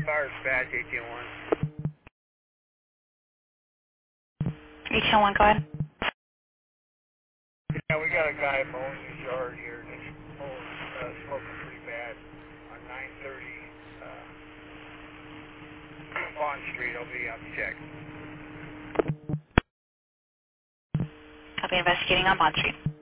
Fire dispatch, 1801. 1801, go ahead. Yeah, we got a guy mowing his yard here that's smoking pretty bad on 930 Pond Street. I'll be out to check. I'll be investigating on Bond Street.